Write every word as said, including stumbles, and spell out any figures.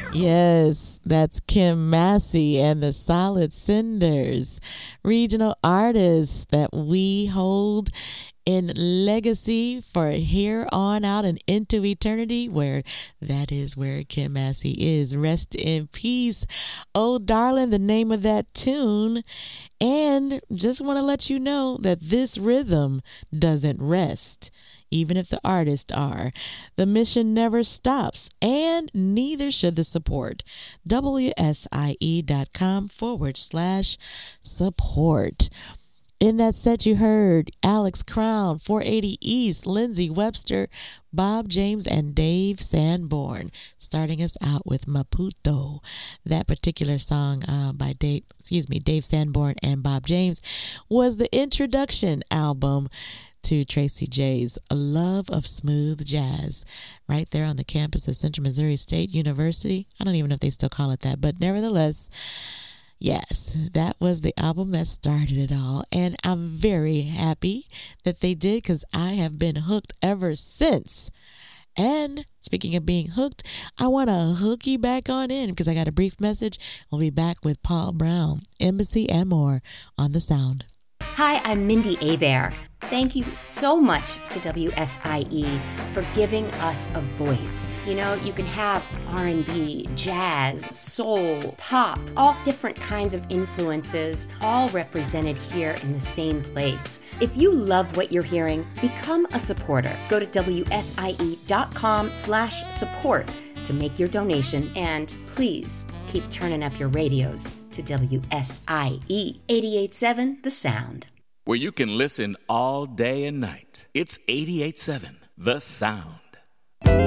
Yes, that's Kim Massey and the Solid Cinders, regional artists that we hold in legacy for here on out and into eternity, where that is where Kim Massey is. Rest in peace. Oh, darling, the name of that tune. And just want to let you know that this rhythm doesn't rest, even if the artists are. The mission never stops, and neither should the support. W S I E dot com forward slash support. In that set, you heard Alex Crown, four eighty East, Lindsey Webster, Bob James, and Dave Sanborn, starting us out with Maputo. That particular song uh, by Dave, excuse me, Dave Sanborn and Bob James was the introduction album to Tracy J's Love of Smooth Jazz, right there on the campus of Central Missouri State University. I don't even know if they still call it that, but nevertheless, yes, that was the album that started it all, and I'm very happy that they did, because I have been hooked ever since. And speaking of being hooked, I want to hook you back on in, because I got a brief message. We'll be back with Paul Brown, Embassy, and more on The Sound. Hi, I'm Mindy Abair. Thank you so much to W S I E for giving us a voice. You know, you can have R and B, jazz, soul, pop, all different kinds of influences, all represented here in the same place. If you love what you're hearing, become a supporter. Go to W S I E dot com slash support to make your donation, and please keep turning up your radios to W S I E eighty-eight point seven The Sound. Where you can listen all day and night. It's eighty-eight point seven The Sound.